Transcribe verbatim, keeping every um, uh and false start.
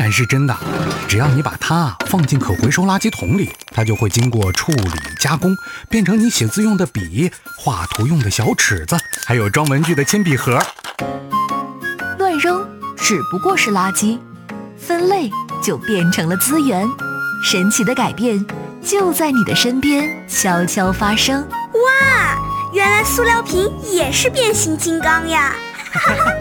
然是真的，只要你把它放进可回收垃圾桶里，它就会经过处理加工，变成你写字用的笔、画图用的小尺子，还有装文具的铅笔盒。 乱扔只不过是垃圾，分类就变成了资源。神奇的改变就在你的身边悄悄发生。 哇，原来塑料瓶也是变形金刚呀！